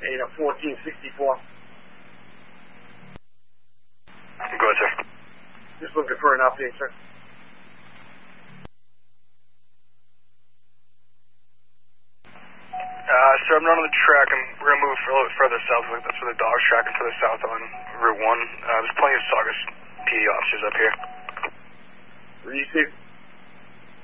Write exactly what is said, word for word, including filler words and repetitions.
Ada fourteen sixty-four. Go ahead, sir. Just looking for an update, sir. Uh, sir, I'm not on the track. I'm, we're going to move a little bit further south. That's where the dog's tracking further south on Route one. Uh, there's plenty of Saugus P D officers up here. Received.